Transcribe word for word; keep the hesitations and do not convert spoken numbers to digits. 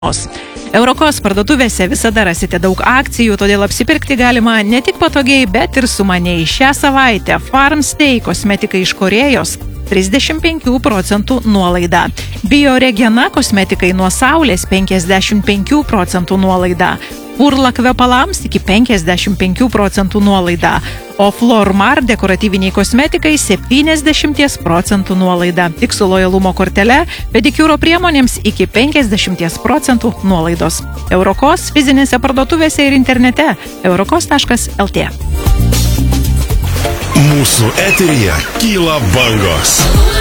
Eurokos parduotuvėse visada rasite daug akcijų, todėl apsipirkti galima ne tik patogiai, bet ir sumaniai. Šią savaitę Farm Stay kosmetika iš Korėjos trisdešimt penkių procentų nuolaida. Bioregena kosmetikai nuo saulės penkiasdešimt penkių procentų nuolaida. Purla kvepalams iki penkiasdešimt penkių procentų nuolaida, o Flormar dekoratyviniai kosmetikai septyniasdešimt procentų nuolaida. Tik su lojalumo kortele, pedikiūro priemonėms iki penkiasdešimt procentų nuolaidos. Eurokos fizinėse parduotuvėse ir internete eurokos taškas el tė. Mūsų eteryje kyla bangos.